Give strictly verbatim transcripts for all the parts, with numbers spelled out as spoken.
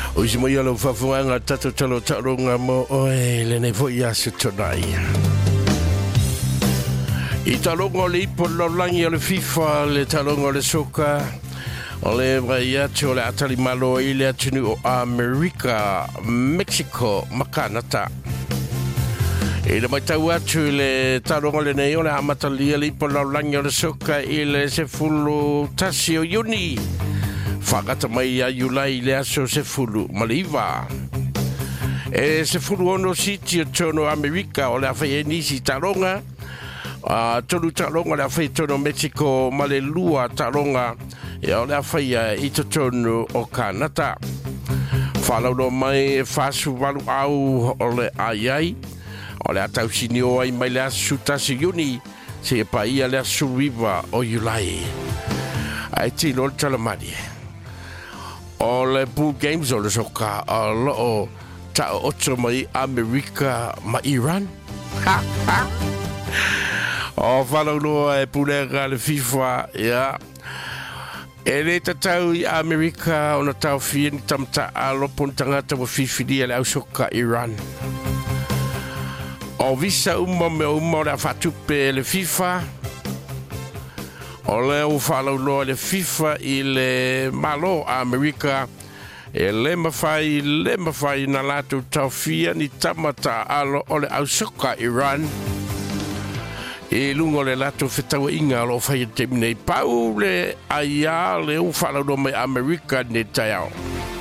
O si mai alo whafuanga tato talo taronga mo oe le nei fo ia se tonai. I talonga le ipo laulangi o le FIFA, le talonga o le soka, o le vai atu o le atali malo i le atunu o Amerika, Mexico, Makanata. I le mai tau atu le talonga le nei o le amatalia le ipo laulangi o le soka i le se fulu tasi o Iuni. Whakata mai a Iulai le aso se fulu maliva. E se fulu ono siti o tono Amerika o le awhai e nisi talonga. Uh, tonu talonga le awhai tono Mexico ma le lua talonga e o le awhai i to tono o Kanata. Whalau no mai whasu walu au o le aiai. O le atau sini o ai mai le asu tasi Iuni se e pa ia le asu viva o Iulai. Ai ti lor talamari. O le pool games o le soka o loo ta ocho mai Amerika ma Iran. Ha ha. O whalau noa e pulega le FIFA, ia. E le tatau i Amerika o na tau fia ni tamta a lopon tangata wa fifidi le au soka Iran. O visa uma me uma o le whatupe le FIFA. O le o whalau loa le FIFA i le malo a Amerika. E le mawhai, le mawhai na lato tau fia ni tamata alo o le au soka Iran. E lungo le lato whetaua inga lo whai te minei pau le aia le o whalau loa mai Amerika ne taiao.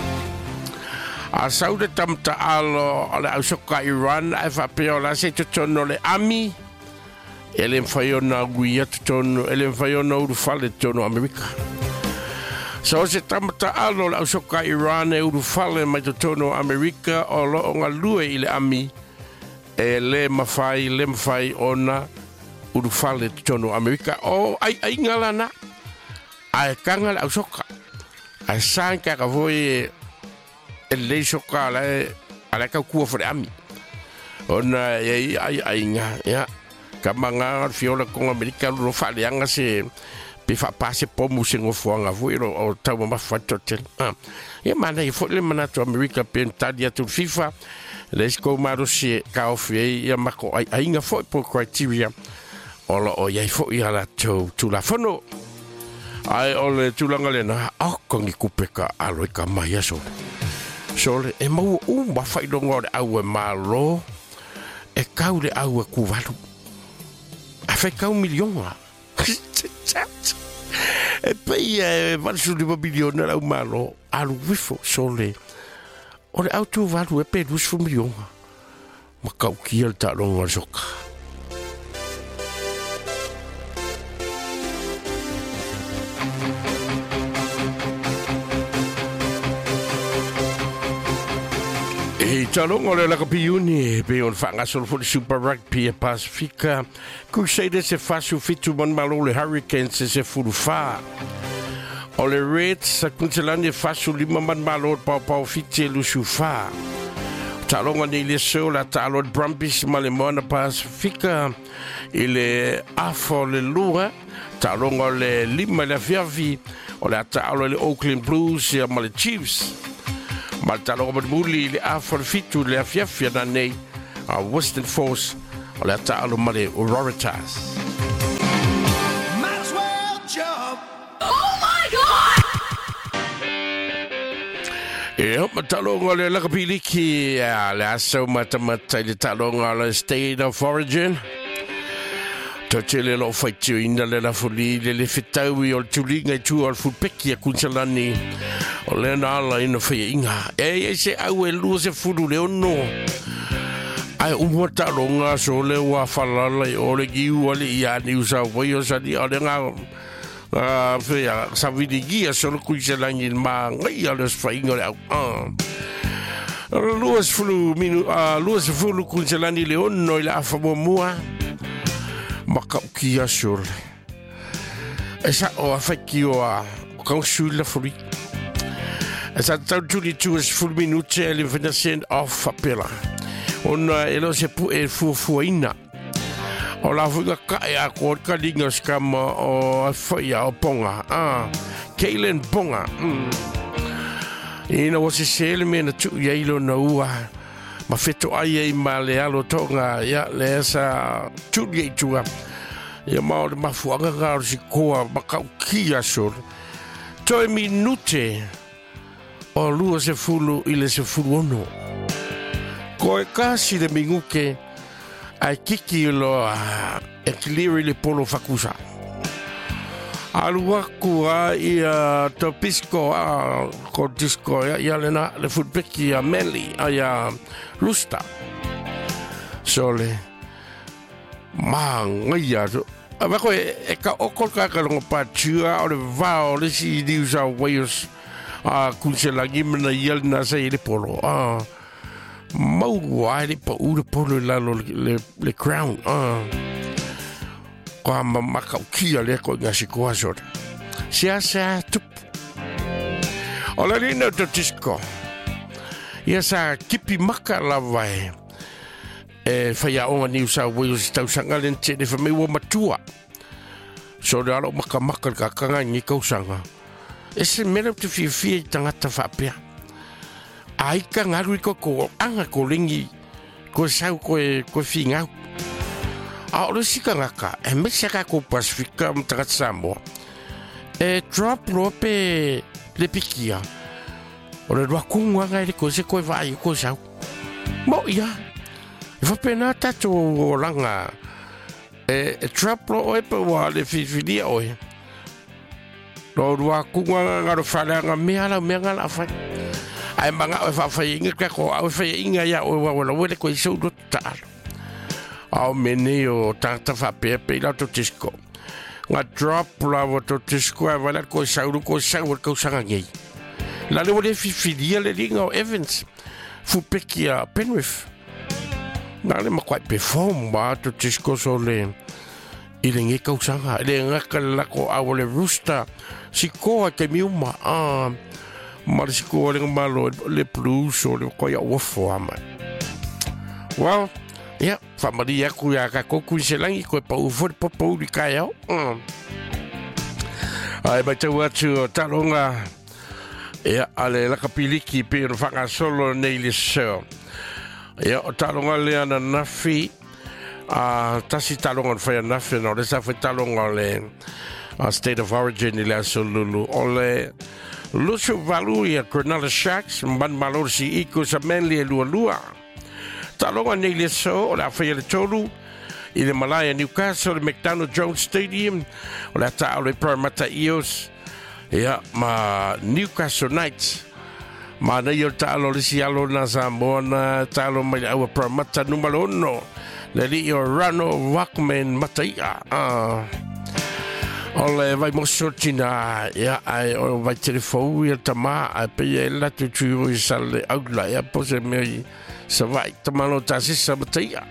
A saude tamata alo o le au soka Iran ai whapeo la se tutono le ami. Ele mfaiona guia tutono, ele mfaiona uru fale tono Amerika. So se tamata alo la usoka Iran e uru fale mai tutono Amerika o lo o ngalue ile ami. E le mafai, le mafai ona uru fale tutono Amerika. O ai ai ngalana. Ai kanga la usoka. Ai san kaka voi e le soka la e ala ka kua fore ami. Ona ai ai ai nga, ya. Kamanga fiola kong Amerika lo faleanga se pe fa passe po musingo fuanga vuiro o tau ma fatotel. Ah. E mana i fole mana to Amerika pen tadia to FIFA. Les ko maro se ka ofie ya mako ai ainga fo po criteria. Ola o yai fo ia la to tu la fono. Ai ole tu langa lena a kongi kupeka alo ka mai aso. Sole e mau um ba fai dongo au malo. E kaule au ku valu. Fait qu'un million là. Et puis va sur le million là au malo à l'ouifo sur les on est auto va le payer douze millions. Ma kau qui le talon à joka. E talong o le la kapiuni pe on fanga sol for Super Rugby e Pasifika Crusaders se fasu fitu mon malo le Hurricanes se furu fa o le Reds sa Queensland fasu lima man malo pa pa fiti lu sufa talong ni le so la talon Brumbies male mona Pasifika ile afo le lua talong o le lima le fiavi o le talon le Auckland Blues e male Chiefs. Maltalo o muli le afar fitu le afiafia na nei a Western Force o le atalo male o Waratahs. Maxwell jump. Oh my god! E o matalonga le lakapiliki le aso matamata le talonga le State of Origin. Totele lo faitu ina le la foli le le fitaui o tulinga tu al fulpeki a Kunsalani o le na ala ina fai inga e e se au e lua se fulu le ono ai umwa talonga so le wa falala o le giu ale ia ni usa voi o sa di o le nga a fe a sa vidi gia so le Kunsalani ma ngai ale fai inga le au lua se fulu minu a lua se fulu Kunsalani le ono le afamo mua maka uki asur esa o afeki o a kausul la furi esa tau tuli tu es full minute ele venasien off apela on elo se pu e fu fuina o la fuga ka e a ko ka dinga skama o fa ya o ponga ah Kalen Ponga mm. Ina o se sele me na tu ia ilo na ua. Ma feto ai ai ma le alo tonga ia le esa tu ia tua. Ia ma o le mafuanga ngaro si koa ma kau kia sol. Toi minute o lua se fulu i le se fulu ono. Ko e kasi le minguke ai kiki lo e kiliri le polo fakusa. Aluaku a ia topisco a ko disco ia ia le na le futbeki a Meli a ia Lusta. Sole mang ia ava ko e ka okol ka ka ngo patua o le vao le si New South Wales a kunselangi mena ia na se le polo a mau wa le po u le polo la le le crown a kwa maka kia le ko ngasi ko asot sia sa tup ola ni no to disco ia sa kipi maka la vai e faya o New South Wales tau sanga len te fa me wo matua so da lo maka maka ka kanga ni ko sanga ese mena te fi fi tanga ta fa pia ai ka ngaru ko ko anga ko lingi ko sa ko ko finga a o si ka ngaka e me se ka ko Pasifika mtaka Samoa e drop rope le pikia o le doa kunga ngai ko se ko vai ko sa mo ia fa pena tato langa e drop ro e pe wa le fifilia o lo doa kunga ngaro fala nga me ala me ngala fa ai manga o fa fa inga ko o fa inga ya o wa wa le ko so do ta au mene o tata fa pepe la to disco nga drop la to disco va la ko sa ko sa ko sa ngai la le wole fi filia le linga o Evans fu pekia Penrith na le ma kwai perform ba to disco so le ile nge ko sa le nga ka la ko a le Rooster si ko ke mi uma a ma si ko le malo le blues o le ko ya wo fo ama well ya familia ku ya ka ko ku selangi ko pa u for po po di kai au ai ba te watu talonga ya ale la kapiliki pe fanga solo nei so ya talonga le ana nafi a tasi talonga fa nafi no le sa fa talonga le a state of origin ile solulu ole lusu valu ya Cronulla Sharks man malorsi iko sa Manly lua lua talonga nei le so o la fa le tolu i le Malaya Newcastle le McDonald Jones Stadium o la ta le Parramatta Eels ya ma Newcastle Knights ma na yo ta lo le sialo na Samoa na ta lo mai au Parramatta numero uno le li yo Rano Walkman Mataia ah ole vai mo sortina ya ai o vai telefou ya tama a pe la tu tu sale aula ya pose me sa vai tamalo tasi sa batia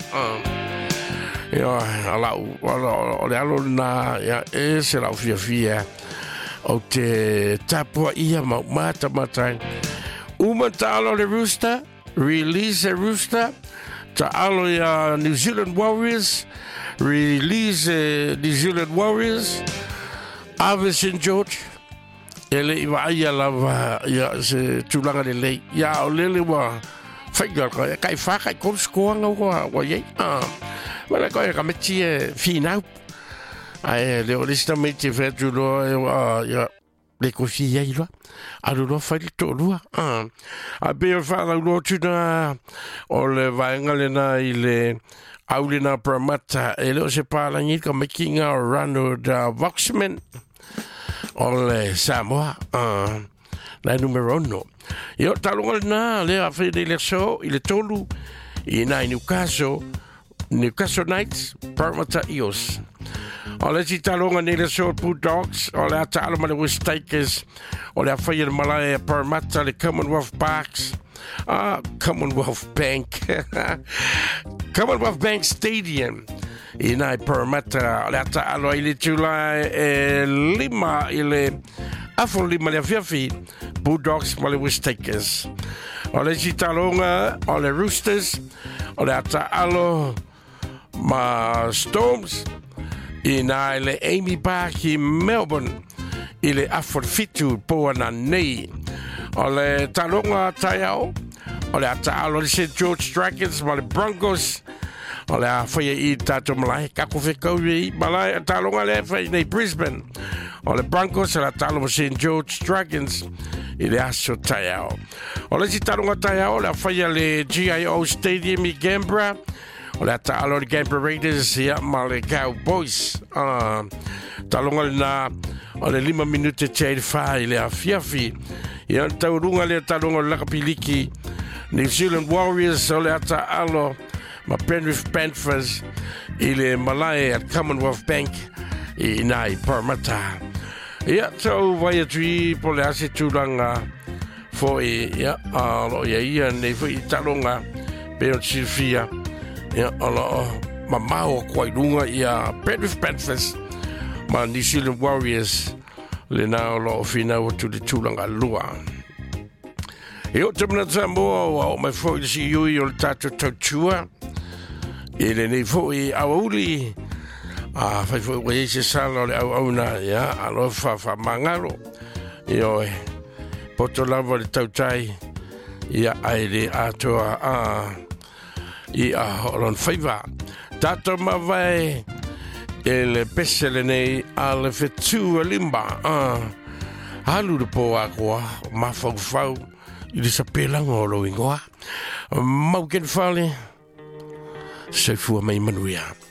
ya ala ala ala na ya e se la fia fia o te tapua ia ma mata mata uma talo le Rooster release a Rooster ta alo ya New Zealand Warriors release uh, New Zealand Warriors Ave Saint George ele va ia lava ya se tulanga le le ya o lele wa faiga ka kai fa kai ko skoanga wa wa ye ah wala ko ka meti fina ai le olista meti fetu lo ya le kofi ya ilo a lo fa il to lo ah a be fa la lo tuna o le va ngale na ile Aulina Parramatta e lo se parla ni come King Orlando da Voxman ole Samoa uh, la numero uno io talonga na le a fede le so il tolu in Newcastle Newcastle Knights Parramatta Eels ole si talonga nelle so Bulldogs ole a talonga le West Tigers ole a fede Malaya Parramatta le Commonwealth Parks ah Commonwealth Bank Commonwealth Bank Stadium in Parramatta le ata alo ile July e lima ile afo lima le fiafi Bulldogs ma le West Tigers ole si talonga ole Roosters ole ata alo ma Storms in ile Amy Park in Melbourne ile afo fitu po na nei o le talonga tai au, o le ata alo le Saint George Dragons ma le Broncos, o le a whaia i tātou malai, kako whekau i malai, talonga le whai nei Brisbane, o le Broncos e la talonga Saint George Dragons, i le aso tai au. O le si talonga tai au, le a whaia le G I O Stadium i Canberra, o le ata alo le Canberra Raiders ia ma le Cowboys, uh, talonga le na, o le lima minute te aile whai le a fiafi, ia taurunga le talonga le lakapiliki, New Zealand Warriors o le ata alo, ma Penrith Panthers i le Malaya at Commonwealth Bank i nai Parramatta. Ia tau vai atui po le ase tūranga fo i ia alo ia ia nei fo i talonga pe o silfia ia alo mamao kwai lunga ia Penrith Panthers ma New Zealand Warriors le na alo fina o tu le tūranga lua. E o tamana tamoa o mai fo i si iui o le tātou tautua e le nei fo i awauli a fai fo i se sala o le au au na ia alo fa fa mangaro i oe poto lava le tautai ia ai le atoa a i a holon faiva tato mawai e le pesele nei a le fetu a limba a halu le po a koa ma fau fau i le sapelanga o lo ingoa mau ken fale se fua mai manuia.